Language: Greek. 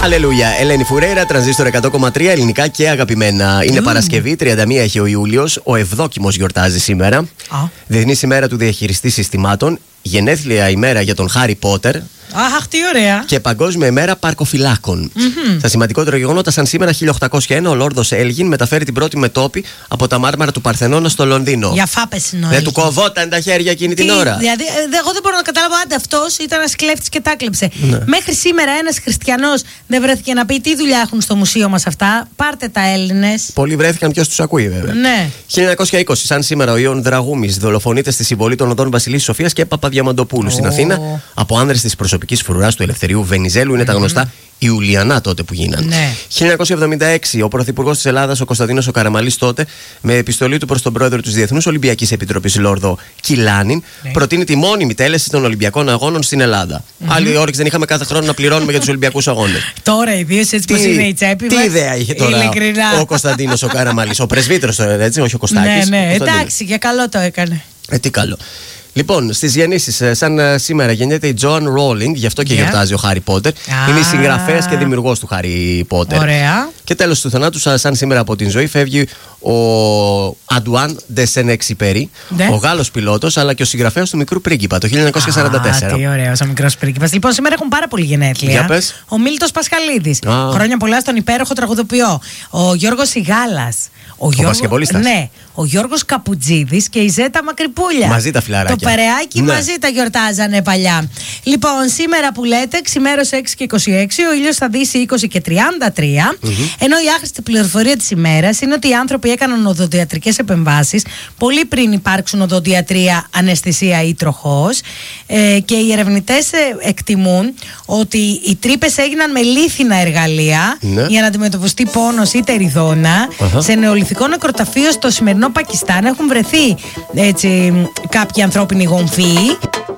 Αλληλούια. Ελένη Φουρέιρα, Τρανζίστορ 100,3, ελληνικά και αγαπημένα. Είναι Παρασκευή, 31 έχει ο Ιούλιος. Ο Ευδόκιμος γιορτάζει σήμερα. Διεθνής ημέρα του διαχειριστή συστημάτων. Γενέθλια ημέρα για τον Χάρι Πότερ. Αχ, τι ωραία. Και Παγκόσμια ημέρα παρκοφυλάκων. Στα σημαντικότερα γεγονότα, σαν σήμερα 1801, ο Λόρδος Έλγιν μεταφέρει την πρώτη μετώπη από τα μάρμαρα του Παρθενώνα στο Λονδίνο. Για φάπες είναι ο Δεν Έλγιν. του κοβόταν τα χέρια εκείνη την ώρα. Δηλαδή, εγώ δεν μπορώ να καταλάβω, άντε αυτός ήταν ένας κλέφτης και τα κλέψε. Ναι. Μέχρι σήμερα ένας χριστιανός δεν βρέθηκε να πει τι δουλειά έχουν στο μουσείο μας αυτά. Πάρτε τα Έλληνες. Πολλοί βρέθηκαν, ποιος τους ακούει βέβαια. Ναι. 1920, σαν σήμερα, ο Ιων Δραγούμης δολοφονείται στη συμβολή των οδών Βασιλής Σοφίας και Παπαδιαμαντοπούλου στην Αθήνα από άνδρες της προσωπικής φρουράς του Ελευθερίου Βενιζέλου. Είναι τα γνωστά Ιουλιανά τότε που γίνανε. Ναι. 1976, ο Πρωθυπουργός της Ελλάδας, ο Κωνσταντίνος ο Καραμαλής, τότε, με επιστολή του προς τον πρόεδρο της Διεθνούς Ολυμπιακής Επιτροπής, Λόρδο Κιλάνιν, προτείνει τη μόνιμη τέλεση των Ολυμπιακών Αγώνων στην Ελλάδα. Άλλη όρεξη δεν είχαμε κάθε χρόνο να πληρώνουμε για τους Ολυμπιακούς Αγώνες. Τώρα ιδίως έτσι πως είναι η τσέπη μας. Τι ιδέα είχε τώρα ο Κωνσταντίνος ο Καραμαλής, ο πρεσβύτερος τώρα, έτσι, όχι ο Κωστάκης. Ναι, εντάξει, για καλό το έκανε. Τι καλό. Λοιπόν, στις γεννήσεις, σαν σήμερα γεννιέται η Joan Rowling, γι' αυτό και γιορτάζει ο Χάρι Πότερ. Είναι η συγγραφέας και δημιουργός του Χάρι Πότερ. Ωραία. Και τέλος του θανάτου, σαν σήμερα από την ζωή, φεύγει ο Αντουάν ντε Σεν-Εξιπέρι, ο Γάλλος πιλότος, αλλά και ο συγγραφέας του Μικρού Πρίγκιπα το 1944. Τι ωραίος ο Μικρός Πρίγκιπας. Λοιπόν, σήμερα έχουν πάρα πολύ γενέθλια. Για πες. Ο Μίλτος Πασχαλίδης. Χρόνια πολλά στον υπέροχο τραγουδοποιό. Ο Γιώργος Σιγάλας. Ο μπασκετμπολίστας. Ναι. Ο Γιώργος Καπουτζίδης και η Ζέτα Μακρυπούλια. Μαζί τα φιλαράκια. Το Περεάκι μαζί τα γιορτάζανε παλιά. Λοιπόν, σήμερα που λέτε, ξημέρωσε 6 και 26, ο ήλιος θα δύσει 20 και 33. Ενώ η άχρηστη πληροφορία της ημέρας είναι ότι οι άνθρωποι έκαναν οδοντιατρικές επεμβάσεις πολύ πριν υπάρξουν οδοντιατρία, αναισθησία ή τροχός. Και οι ερευνητές εκτιμούν ότι οι τρύπες έγιναν με λίθινα εργαλεία για να αντιμετωπιστεί πόνος ή τεριδόνα. Σε νεολιθικό νεκροταφείο στο σημερινό Πακιστάν έχουν βρεθεί έτσι, κάποιοι ανθρώπινοι γομφοί.